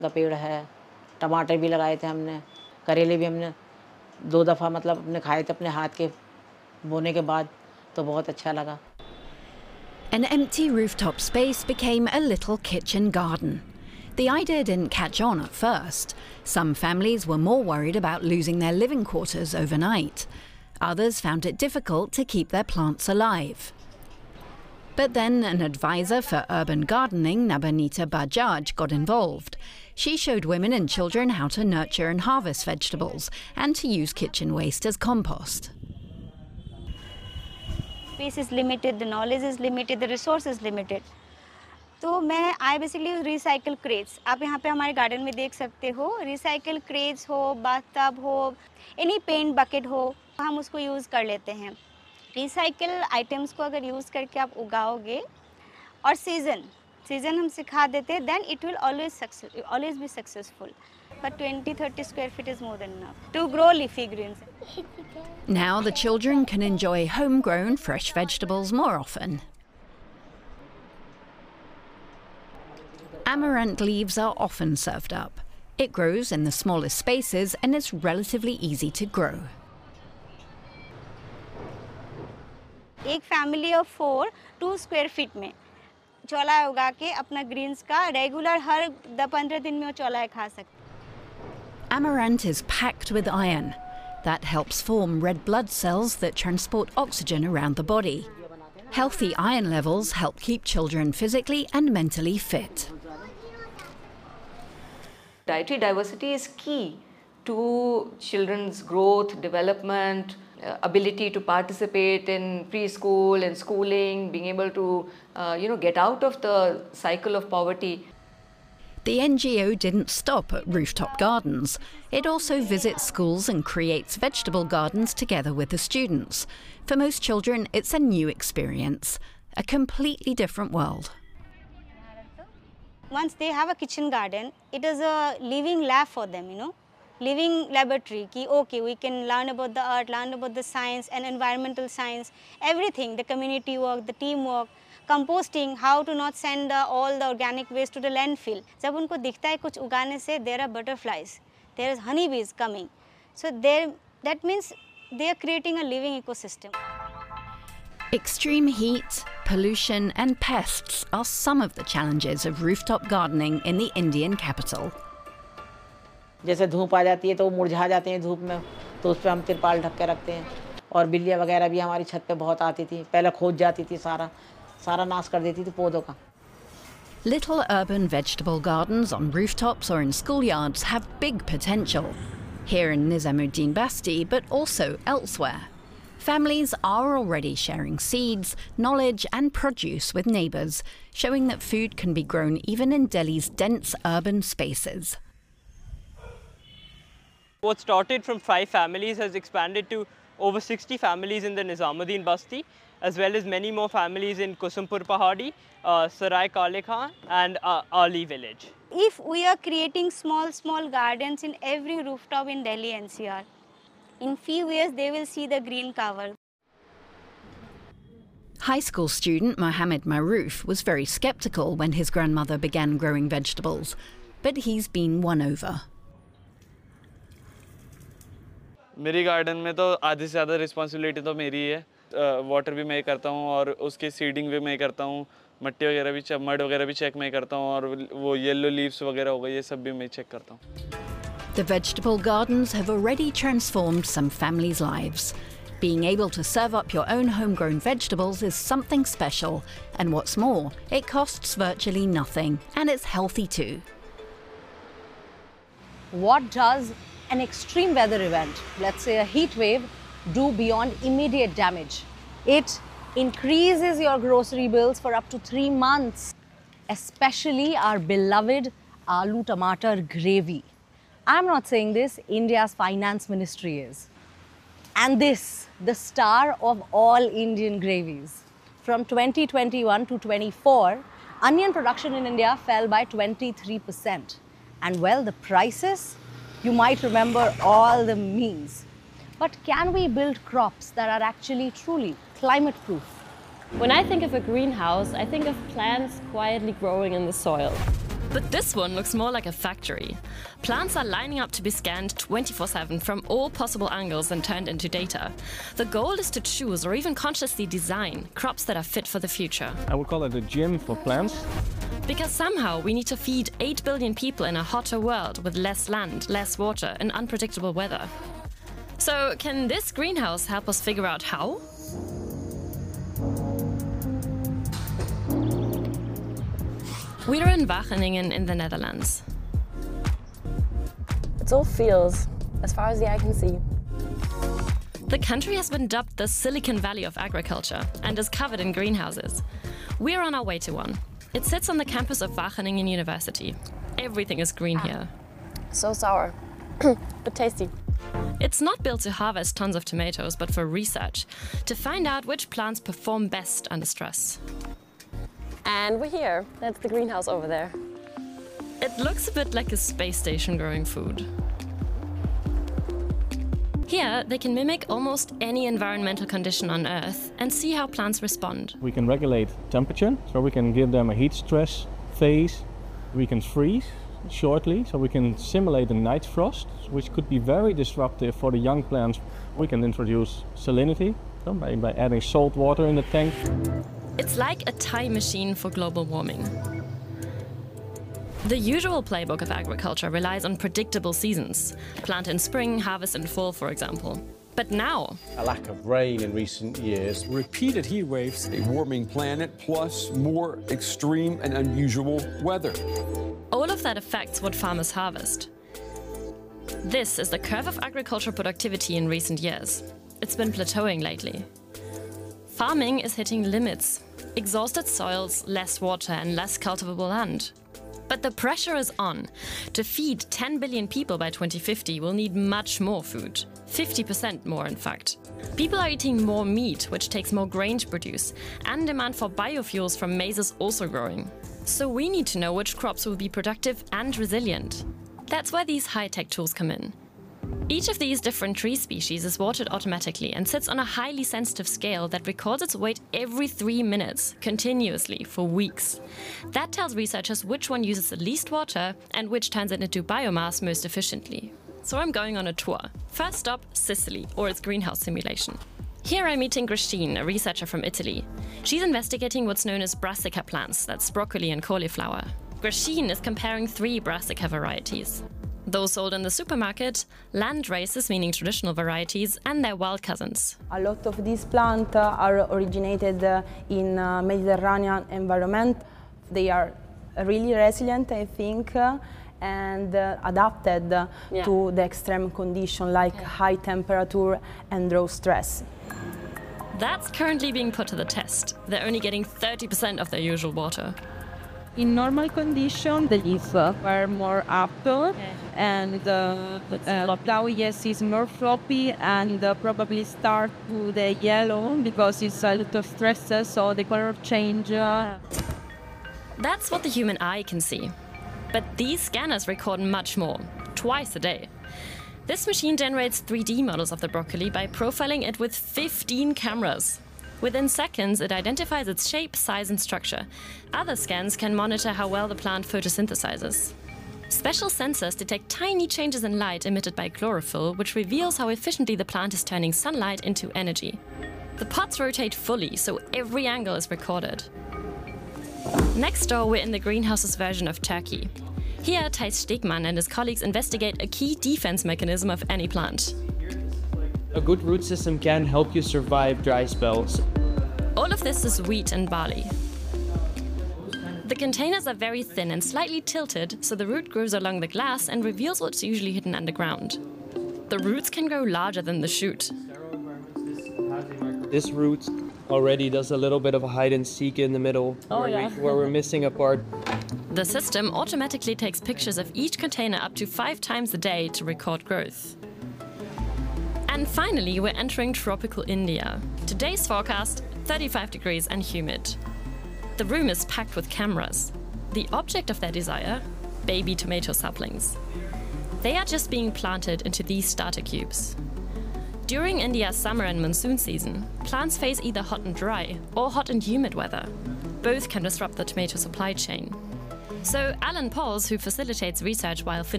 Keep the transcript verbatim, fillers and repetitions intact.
का पेड़ है, टमाटर भी लगाए थे हमने, करेले भी हमने दो दफ़ा मतलब अपने खाए थे अपने हाथ के बोने के बाद, तो बहुत अच्छा लगा। An empty rooftop space became a little kitchen garden. The idea didn't catch on at first. Some families were more worried about losing their living quarters overnight. Others found it difficult to keep their plants alive. But then an advisor for urban gardening, Nabanita Bajaj, got involved. She showed women and children how to nurture and harvest vegetables and to use kitchen waste as compost. Space is limited, the knowledge is limited, the resource is limited. तो मैं I basically recycle crates आप यहाँ पे हमारे garden में देख सकते हो। रिसाइकल क्रेट्स हो, बाथटब हो, एनी पेंट बकेट हो, हम उसको यूज़ कर लेते हैं। रिसाइकल आइटम्स को अगर यूज़ करके आप उगाओगे और सीज़न सीज़न हम सिखा देते हैं, then it will always success always be successful. But twenty to thirty square feet is more than enough to grow leafy greens. Now the children can enjoy homegrown fresh vegetables more often. Amaranth leaves are often served up. It grows in the smallest spaces and is relatively easy to grow. एक family of four to square feet में चौलाई उगा के अपना Green's का regular हर दस पंद्रह दिन में वो चौलाई खा सकते। Amaranth is packed with iron. That helps form red blood cells that transport oxygen around the body. Healthy iron levels help keep children physically and mentally fit. Dietary diversity is key to children's growth, development, uh, ability to participate in preschool and schooling, being able to uh, you know, get out of the cycle of poverty. The N G O didn't stop at rooftop gardens. It also visits schools and creates vegetable gardens together with the students. For most children, it's a new experience, a completely different world. Once they have a kitchen garden, it is a living lab for them, you know, living laboratory. Ki, okay, we can learn about the art, learn about the science and environmental science, everything, the community work, the teamwork. Composting, how to not send uh, all the organic waste to the landfill. जब उनको दिखता है कुछ उगाने से, there are butterflies, there is honeybees coming. So there, that means they are creating a living ecosystem. Extreme heat, pollution and pests are some of the challenges of rooftop gardening in the Indian capital. जैसे धूप आ जाती है तो वो मुरझा जाते हैं धूप में, तो उस पर हम तिरपाल ढक के रखते हैं। और बिल्लियाँ वगैरह भी हमारी छत पे बहुत आती थी, पहले खोद जाती थी सारा सारा नाश कर देती थी पौधों का। Little urban vegetable gardens on rooftops or in schoolyards have big potential. Here in Nizamuddin Basti, but also elsewhere. Families are already sharing seeds, knowledge and produce with neighbours, showing that food can be grown even in Delhi's dense urban spaces. What started from five families has expanded to over sixty families in the Nizamuddin Basti, as well as many more families in Kusumpur Pahadi, uh, Sarai Kale Khan and uh, Ali village. If we are creating small, small gardens in every rooftop in Delhi N C R, in few years they will see the green cover. High school student Mohammed Maroof was very sceptical when his grandmother began growing vegetables, but he's been won over. मेरी garden में तो आधी से ज़्यादा responsibility तो मेरी है। Water भी मैं करता हूँ और उसकी सीडिंग भी मैं करता हूँ, मट्टी वगैरह भी मड वगैरह भी चेक मैं करता हूँ और वो येलो लीव्स वगैरह हो गए ये सब भी मैं चेक करता हूँ। The vegetable gardens have already transformed some families' lives. Being able to serve up your own homegrown vegetables is something special, and what's more, it costs virtually nothing, and it's healthy too. What does an extreme weather event, let's say a heat wave, do beyond immediate damage? It increases your grocery bills for up to three months, especially our beloved aloo tomato gravy. I'm not saying this, India's finance ministry is. And this, the star of all Indian gravies. From twenty twenty-one to twenty-four, onion production in India fell by twenty-three percent. And well, the prices, you might remember all the memes. But can we build crops that are actually truly climate proof? When I think of a greenhouse, I think of plants quietly growing in the soil. But this one looks more like a factory. Plants are lining up to be scanned twenty-four seven from all possible angles and turned into data. The goal is to choose or even consciously design crops that are fit for the future. I would call it a gym for plants. Because somehow we need to feed eight billion people in a hotter world with less land, less water, and unpredictable weather. So, can this greenhouse help us figure out how? We're in Wageningen in the Netherlands. It's all fields, as far as the eye can see. The country has been dubbed the Silicon Valley of agriculture and is covered in greenhouses. We're on our way to one. It sits on the campus of Wageningen University. Everything is green here. So sour, but tasty. It's not built to harvest tons of tomatoes, but for research, to find out which plants perform best under stress. And we're here. That's the greenhouse over there. It looks a bit like a space station growing food. Here, they can mimic almost any environmental condition on Earth and see how plants respond. We can regulate temperature, so we can give them a heat stress phase. We can freeze shortly, so we can simulate a night frost, which could be very disruptive for the young plants. We can introduce salinity, so by, by adding salt water in the tank. It's like a time machine for global warming. The usual playbook of agriculture relies on predictable seasons. Plant in spring, harvest in fall, for example. But now, a lack of rain in recent years, repeated heat waves, a warming planet, plus more extreme and unusual weather. All of that affects what farmers harvest. This is the curve of agricultural productivity in recent years. It's been plateauing lately. Farming is hitting limits. Exhausted soils, less water and less cultivable land. But the pressure is on. To feed ten billion people by twenty fifty, we'll need much more food. fifty percent more, in fact. People are eating more meat, which takes more grain to produce, and demand for biofuels from maize is also growing. So we need to know which crops will be productive and resilient. That's where these high-tech tools come in. Each of these different tree species is watered automatically and sits on a highly sensitive scale that records its weight every three minutes, continuously, for weeks. That tells researchers which one uses the least water and which turns it into biomass most efficiently. So I'm going on a tour. First stop, Sicily, or its greenhouse simulation. Here I'm meeting Gracine, a researcher from Italy. She's investigating what's known as brassica plants, that's broccoli and cauliflower. Gracine is comparing three brassica varieties. Those sold in the supermarket, land races, meaning traditional varieties, and their wild cousins. A lot of these plants are originated in uh, Mediterranean environment. They are really resilient, I think, uh, and uh, adapted uh, yeah. to the extreme condition like yeah. high temperature and drought stress. That's currently being put to the test. They're only getting thirty percent of their usual water. In normal condition, the leaves are more up, okay. and uh, uh, now yes, is more floppy and uh, probably start to the yellow because it's a lot of stress, so the color change. Uh. That's what the human eye can see. But these scanners record much more, twice a day. This machine generates three D models of the broccoli by profiling it with fifteen cameras. Within seconds, it identifies its shape, size, and structure. Other scans can monitor how well the plant photosynthesizes. Special sensors detect tiny changes in light emitted by chlorophyll, which reveals how efficiently the plant is turning sunlight into energy. The pots rotate fully, so every angle is recorded. Next door, we're in the greenhouse's version of Turkey. Here, Thijs Stegman and his colleagues investigate a key defense mechanism of any plant. A good root system can help you survive dry spells. All of this is wheat and barley. The containers are very thin and slightly tilted, so the root grows along the glass and reveals what's usually hidden underground. The roots can grow larger than the shoot. This root already does a little bit of a hide and seek in the middle, oh, where, yeah. we, where we're missing a part. The system automatically takes pictures of each container up to five times a day to record growth. And finally, we're entering tropical India. Today's forecast, thirty-five degrees and humid. The room is packed with cameras. The object of their desire? Baby tomato saplings. They are just being planted into these starter cubes. During India's summer and monsoon season, plants face either hot and dry or hot and humid weather. Both can disrupt the tomato supply chain. So Alan Pauls, who facilitates research while